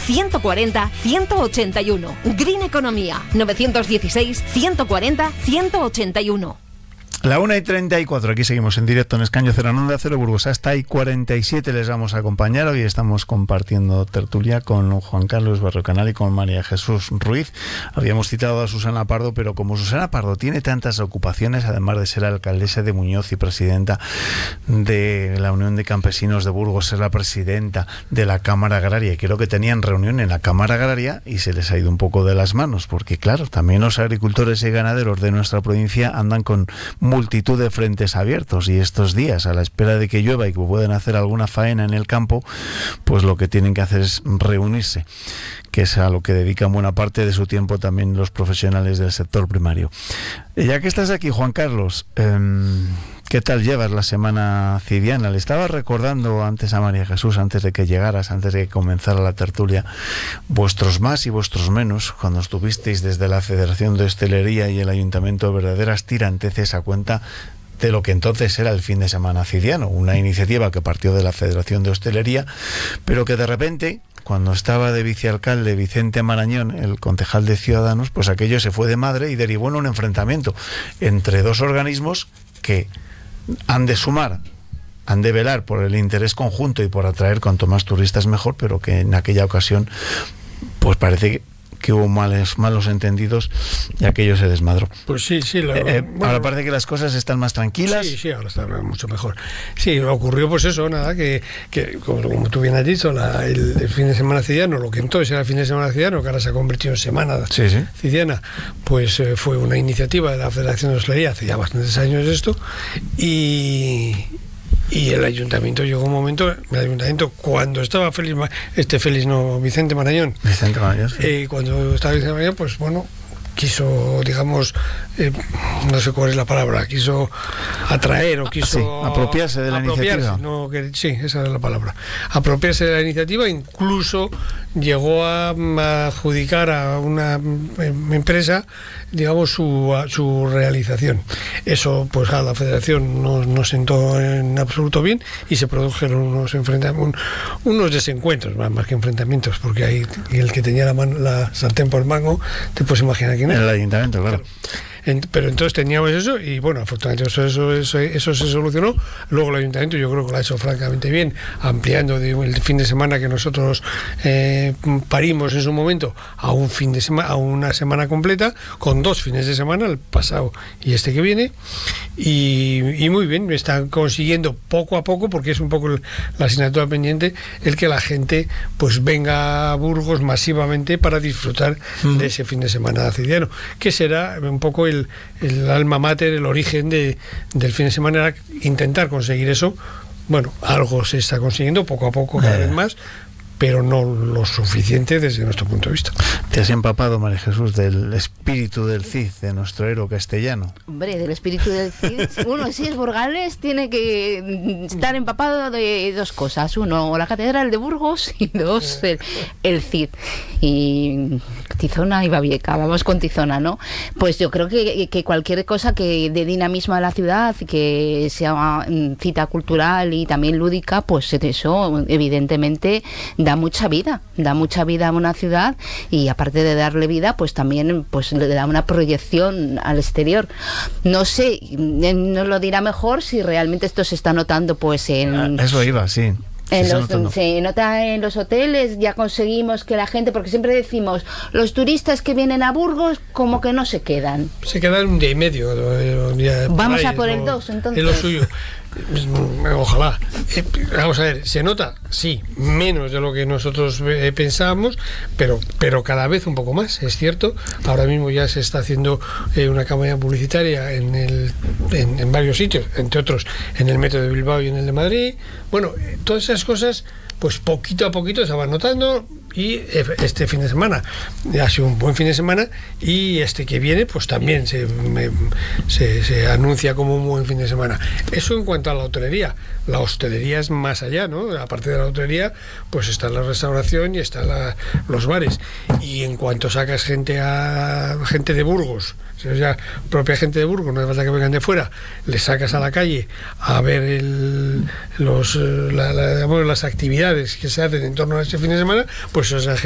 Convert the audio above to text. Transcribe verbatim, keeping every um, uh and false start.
ciento cuarenta, ciento ochenta y uno. Green Economía, novecientos dieciséis, ciento cuarenta, ciento ochenta y uno. La una y treinta y cuatro, aquí seguimos en directo en Escaño Cero, en Onda Cero Burgos. Hasta ahí cuarenta y siete les vamos a acompañar. Hoy estamos compartiendo tertulia con Juan Carlos Barriocanal y con María Jesús Ruiz. Habíamos citado a Susana Pardo, pero como Susana Pardo tiene tantas ocupaciones, además de ser alcaldesa de Muñoz y presidenta de la Unión de Campesinos de Burgos, es la presidenta de la Cámara Agraria, y creo que tenían reunión en la Cámara Agraria y se les ha ido un poco de las manos, porque claro, también los agricultores y ganaderos de nuestra provincia andan con multitud de frentes abiertos, y estos días, a la espera de que llueva y que puedan hacer alguna faena en el campo, pues lo que tienen que hacer es reunirse, que es a lo que dedican buena parte de su tiempo también los profesionales del sector primario. Ya que estás aquí, Juan Carlos, eh, ¿qué tal llevas la semana cidiana? Le estaba recordando antes a María Jesús, antes de que llegaras, antes de que comenzara la tertulia, vuestros más y vuestros menos, cuando estuvisteis desde la Federación de Hostelería y el Ayuntamiento, verdaderas tiranteces a cuenta de lo que entonces era el fin de semana cidiano, una iniciativa que partió de la Federación de Hostelería, pero que de repente, cuando estaba de vicealcalde Vicente Marañón, el concejal de Ciudadanos, pues aquello se fue de madre y derivó en un enfrentamiento entre dos organismos que han de sumar, han de velar por el interés conjunto y por atraer cuanto más turistas mejor, pero que en aquella ocasión pues parece que que hubo males, malos entendidos y aquello se desmadró. Pues sí, sí. Lo, eh, bueno, ahora parece que las cosas están más tranquilas. Sí, sí, ahora está mucho mejor. Sí, ocurrió pues eso, nada, que, que como, como tú bien has dicho, la, el, el fin de semana cidiano, lo que entonces era el fin de semana cidiano, que ahora se ha convertido en semana sí, sí. cidiana, pues eh, fue una iniciativa de la Federación de Hostelería hace ya bastantes años esto, y... Y el ayuntamiento llegó un momento, el ayuntamiento cuando estaba Félix, este Félix no, Vicente Marañón, Vicente Marañón, sí. eh, cuando estaba Vicente Marañón, pues bueno, quiso, digamos, eh, no sé cuál es la palabra, quiso atraer o quiso... Sí, apropiarse de la apropiarse, iniciativa. No, que, sí, esa es la palabra. Apropiarse de la iniciativa, incluso llegó a, a adjudicar a una empresa, digamos, su, a, su realización. Eso, pues a la Federación no, no sentó en absoluto bien y se produjeron unos enfrentamientos, un, unos desencuentros, más, más que enfrentamientos, porque ahí el que tenía la, mano, la sartén por el mango, te puedes imaginar quién era. El ayuntamiento, claro. claro. En, pero entonces teníamos eso y bueno, afortunadamente eso, eso, eso, eso se solucionó. Luego el ayuntamiento yo creo que lo ha hecho francamente bien, ampliando de, el fin de semana que nosotros eh, parimos en su momento a un fin de semana, a una semana completa, con dos fines de semana, el pasado y este que viene, y, y muy bien, están consiguiendo poco a poco, porque es un poco el, la asignatura pendiente, el que la gente pues venga a Burgos masivamente para disfrutar mm. de ese fin de semana cidiano, que será un poco el El, el alma mater, el origen de, del fin de semana, era intentar conseguir eso. Bueno, algo se está consiguiendo poco a poco, cada eh. vez más, pero no lo suficiente desde nuestro punto de vista. ¿Te has empapado, María Jesús, del espíritu del Cid, de nuestro héroe castellano? Hombre, del espíritu del Cid, uno si es burgalés tiene que estar empapado de dos cosas: uno, la catedral de Burgos, y dos, el, el Cid. Y Tizona y Babieca, vamos con Tizona, ¿no? Pues yo creo que, que cualquier cosa que dé dinamismo a la ciudad, que sea cita cultural y también lúdica, pues eso evidentemente da mucha vida, da mucha vida a una ciudad, y aparte de darle vida, pues también pues le da una proyección al exterior. No sé, nos lo dirá mejor si realmente esto se está notando pues en... Eso iba, sí. En los, se, se nota en los hoteles, ya conseguimos que la gente, porque siempre decimos, los turistas que vienen a Burgos como que no se quedan. Se quedan un día y medio. Un día Vamos por a por lo, el dos, entonces. Es lo suyo. Ojalá. Eh, vamos a ver, ¿se nota? Sí, menos de lo que nosotros eh, pensábamos, pero, pero cada vez un poco más, es cierto. Ahora mismo ya se está haciendo eh, una campaña publicitaria en, el, en, en varios sitios, entre otros en el metro de Bilbao y en el de Madrid. Bueno, eh, todas esas cosas, pues poquito a poquito se van notando. Y este fin de semana ha sido un buen fin de semana, y este que viene pues también se, me, se, se anuncia como un buen fin de semana. Eso en cuanto a la hostelería. La hostelería es más allá, ¿no? Aparte de la hostelería, pues está la restauración y están la, los bares. Y en cuanto sacas gente a gente de Burgos, o sea, propia gente de Burgos, no hace falta que vengan de fuera, les sacas a la calle a ver el, los, la, la, digamos, las actividades que se hacen en torno a este fin de semana, pues esa